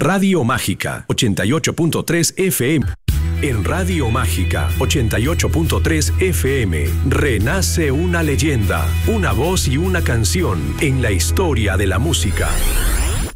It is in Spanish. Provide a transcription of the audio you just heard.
Radio Mágica 88.3 FM. En Radio Mágica 88.3 FM renace una leyenda, una voz y una canción en la historia de la música.